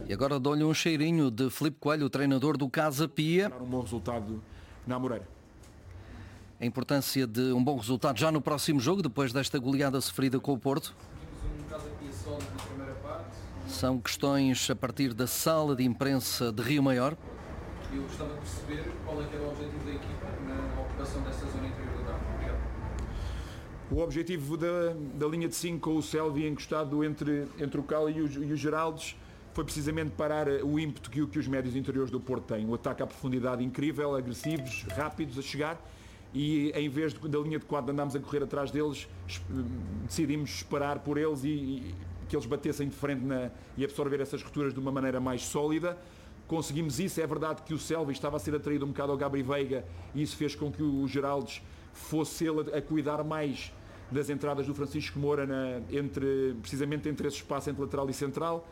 E agora dou-lhe um cheirinho de Filipe Coelho, o treinador do Casa Pia. Um bom resultado na Amoreira. A importância de um bom resultado já no próximo jogo, depois desta goleada sofrida com o Porto. São questões a partir da sala de imprensa de Rio Maior. Eu gostava de perceber qual é que era o objetivo da equipa na ocupação desta zona interior do campo. O objetivo da linha de 5 com o Sélvio encostado entre o Cali e o Geraldes foi precisamente parar o ímpeto que os médios interiores do Porto têm. O ataque à profundidade incrível, agressivos, rápidos a chegar, e em vez da linha de 4 andámos a correr atrás deles, decidimos esperar por eles e que eles batessem de frente e absorver essas rupturas de uma maneira mais sólida. Conseguimos isso. É verdade que o Sélvio estava a ser atraído um bocado ao Gabri Veiga e isso fez com que o Geraldes fosse ele a cuidar mais das entradas do Francisco Moura, precisamente entre esse espaço entre lateral e central.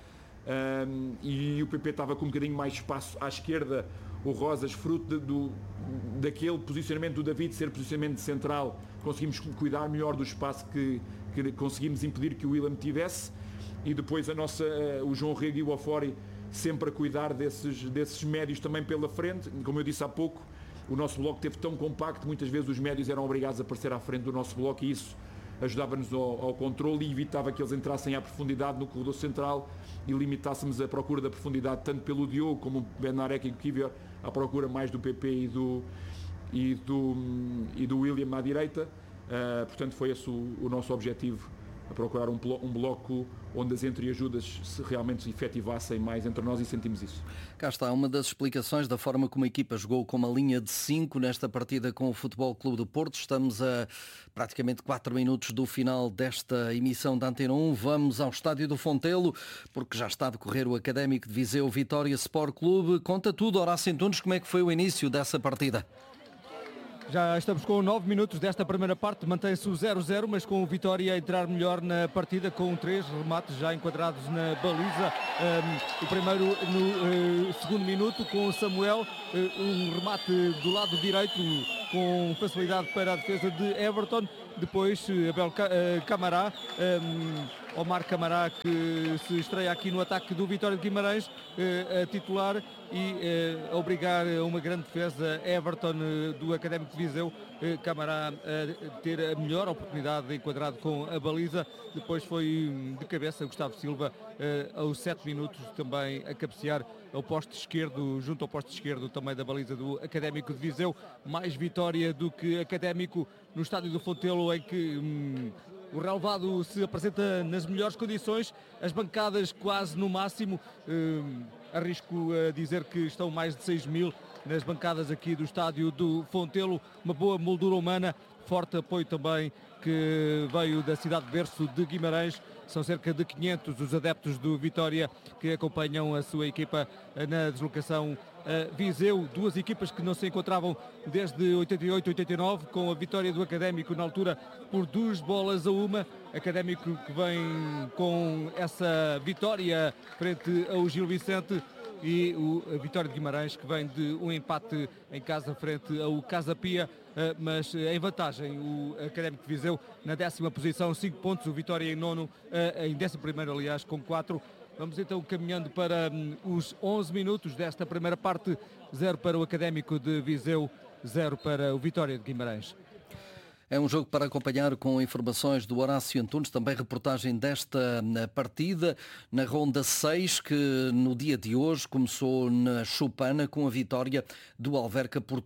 E o PP estava com um bocadinho mais espaço à esquerda. O Rosas, fruto daquele posicionamento do David ser posicionamento central, conseguimos cuidar melhor do espaço que conseguimos impedir que o William tivesse. E depois o João Rego e o Ofori sempre a cuidar desses médios também pela frente. Como eu disse há pouco, o nosso bloco esteve tão compacto, muitas vezes os médios eram obrigados a aparecer à frente do nosso bloco e isso ajudava-nos ao controle e evitava que eles entrassem à profundidade no corredor central e limitássemos a procura da profundidade tanto pelo Diogo como o Benarek e o Kivior, à procura mais do PP e do William à direita. Portanto, foi esse o nosso objetivo, a procurar um bloco onde as entreajudas se realmente efetivassem mais entre nós, e sentimos isso. Cá está uma das explicações da forma como a equipa jogou com uma linha de 5 nesta partida com o Futebol Clube do Porto. Estamos a praticamente 4 minutos do final desta emissão da Antena 1. Vamos ao Estádio do Fontelo, porque já está a decorrer o Académico de Viseu Vitória Sport Clube. Conta tudo, Horácio Antunes, como é que foi o início dessa partida? Já estamos com 9 minutos desta primeira parte, mantém-se o 0-0, mas com o Vitória a entrar melhor na partida, com 3 remates já enquadrados na baliza. O primeiro no segundo minuto, com o Samuel, um remate do lado direito com facilidade para a defesa de Everton. Depois Abel Camará, Omar Camará, que se estreia aqui no ataque do Vitória de Guimarães, a titular e a obrigar a uma grande defesa Everton do Académico de Viseu. Camará a ter a melhor oportunidade de enquadrado com a baliza. Depois foi de cabeça Gustavo Silva aos 7 minutos também a cabecear ao poste esquerdo, junto ao poste esquerdo também da baliza do Académico de Viseu. Mais Vitória do que Académico no Estádio do Fontelo, em que o relevado se apresenta nas melhores condições, as bancadas quase no máximo. Arrisco a dizer que estão mais de 6 mil nas bancadas aqui do Estádio do Fontelo. Uma boa moldura humana, forte apoio também que veio da cidade de berço de Guimarães. São cerca de 500 os adeptos do Vitória que acompanham a sua equipa na deslocação a Viseu. Duas equipas que não se encontravam desde 88-89, com a vitória do Académico na altura por 2-1. Académico que vem com essa vitória frente ao Gil Vicente, e a Vitória de Guimarães que vem de um empate em casa frente ao Casa Pia, mas em vantagem o Académico de Viseu na 10ª posição, 5 pontos, o Vitória em 9º, em 11º aliás, com 4. Vamos então caminhando para os 11 minutos desta primeira parte. 0 para o Académico de Viseu, 0 para o Vitória de Guimarães. É um jogo para acompanhar com informações do Horácio Antunes, também reportagem desta partida na Ronda 6, que no dia de hoje começou na Chupana com a vitória do Alverca por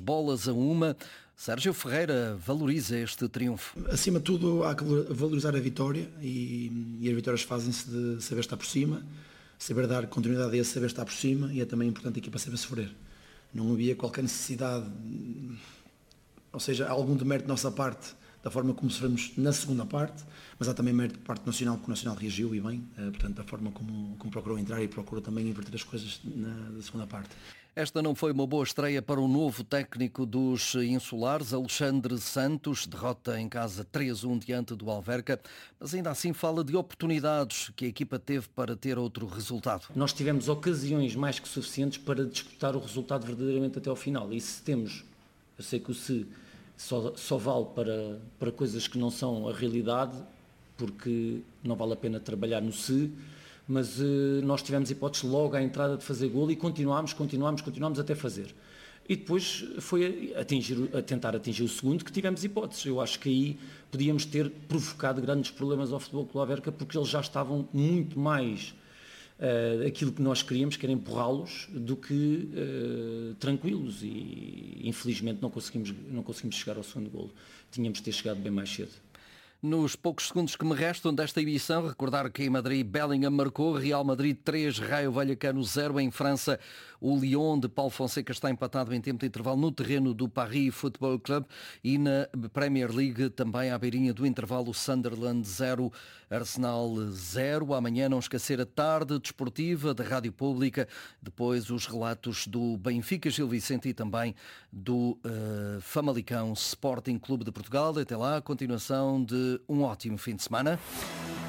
3-1. Sérgio Ferreira valoriza este triunfo. Acima de tudo, há que valorizar a vitória e as vitórias fazem-se de saber estar por cima, saber dar continuidade a esse saber estar por cima, e é também importante a equipa saber sofrer. Não havia qualquer necessidade, ou seja, há algum demérito da nossa parte da forma como sofremos na segunda parte, mas há também mérito de parte nacional, porque o Nacional reagiu e bem, portanto, da forma como procurou entrar e procurou também inverter as coisas na segunda parte. Esta não foi uma boa estreia para o novo técnico dos Insulares, Alexandre Santos, derrota em casa 3-1 diante do Alverca, mas ainda assim fala de oportunidades que a equipa teve para ter outro resultado. Nós tivemos ocasiões mais que suficientes para disputar o resultado verdadeiramente até ao final, e se temos, eu sei que o se só vale para coisas que não são a realidade, porque não vale a pena trabalhar no se, mas nós tivemos hipóteses logo à entrada de fazer golo e continuámos até fazer. E depois foi a tentar atingir o segundo que tivemos hipóteses. Eu acho que aí podíamos ter provocado grandes problemas ao Futebol Clube Alverca, porque eles já estavam muito mais aquilo que nós queríamos, que era empurrá-los, do que tranquilos, e infelizmente não conseguimos chegar ao segundo golo. Tínhamos de ter chegado bem mais cedo. Nos poucos segundos que me restam desta edição, recordar que em Madrid Bellingham marcou, Real Madrid 3, Raio Vallecano 0. Em França, o Lyon de Paulo Fonseca está empatado em tempo de intervalo no terreno do Paris Football Club, e na Premier League também à beirinha do intervalo, Sunderland 0, Arsenal 0. Amanhã não esquecer a tarde desportiva da Rádio Pública, depois os relatos do Benfica Gil Vicente e também do Famalicão Sporting Clube de Portugal. Até lá, continuação de um ótimo fim de semana.